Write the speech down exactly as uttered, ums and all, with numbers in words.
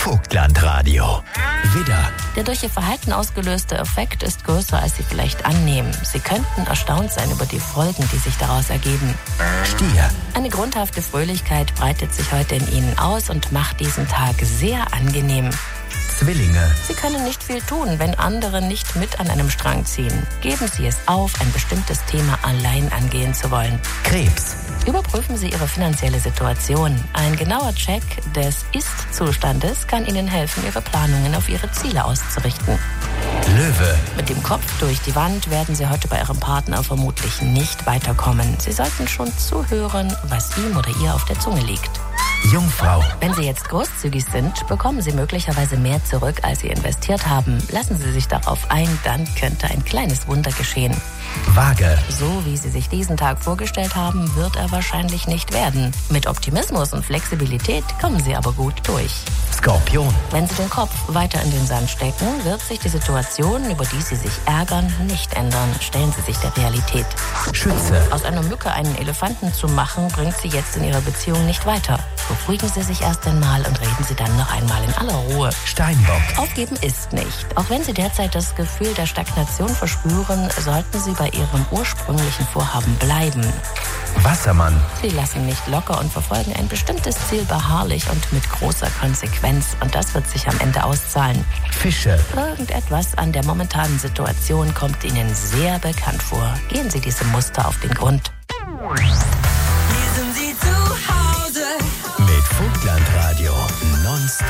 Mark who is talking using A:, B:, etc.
A: Vogtland-Radio. Widder.
B: Der durch ihr Verhalten ausgelöste Effekt ist größer, als Sie vielleicht annehmen. Sie könnten erstaunt sein über die Folgen, die sich daraus ergeben.
A: Stier.
B: Eine grundhafte Fröhlichkeit breitet sich heute in Ihnen aus und macht diesen Tag sehr angenehm.
A: Zwillinge.
B: Sie können nicht viel tun, wenn andere nicht mit an einem Strang ziehen. Geben Sie es auf, ein bestimmtes Thema allein angehen zu wollen.
A: Krebs.
B: Überprüfen Sie Ihre finanzielle Situation. Ein genauer Check des Ist-Zustandes kann Ihnen helfen, Ihre Planungen auf Ihre Ziele auszurichten.
A: Löwe.
B: Mit dem Kopf durch die Wand werden Sie heute bei Ihrem Partner vermutlich nicht weiterkommen. Sie sollten schon zuhören, was ihm oder ihr auf der Zunge liegt.
A: Jungfrau.
B: Wenn Sie jetzt großzügig sind, bekommen Sie möglicherweise mehr zurück, als Sie investiert haben. Lassen Sie sich darauf ein, dann könnte ein kleines Wunder geschehen.
A: Waage.
B: So wie Sie sich diesen Tag vorgestellt haben, wird er wahrscheinlich nicht werden. Mit Optimismus und Flexibilität kommen Sie aber gut durch.
A: Skorpion.
B: Wenn Sie den Kopf weiter in den Sand stecken, wird sich die Situation, über die Sie sich ärgern, nicht ändern. Stellen Sie sich der Realität.
A: Schütze.
B: Aus einer Mücke einen Elefanten zu machen, bringt Sie jetzt in Ihrer Beziehung nicht weiter. Beruhigen Sie sich erst einmal und reden Sie dann noch einmal in aller Ruhe.
A: Steinbock.
B: Aufgeben ist nicht. Auch wenn Sie derzeit das Gefühl der Stagnation verspüren, sollten Sie bei Ihrem ursprünglichen Vorhaben bleiben.
A: Wassermann.
B: Sie lassen nicht locker und verfolgen ein bestimmtes Ziel beharrlich und mit großer Konsequenz. Und das wird sich am Ende auszahlen.
A: Fische.
B: Irgendetwas an der momentanen Situation kommt Ihnen sehr bekannt vor. Gehen Sie diesem Muster auf den Grund.
C: Hier sind Sie zu Hause.
A: Mit Vogtland